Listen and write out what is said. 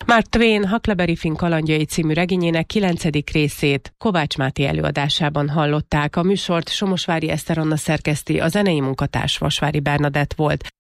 Mark Twain Huckleberry Finn kalandjai című regényének 9. részét Kovács Máté előadásában hallották. A műsort Somosvári Eszter Anna szerkeszti, a zenei munkatárs Vasvári Bernadett volt.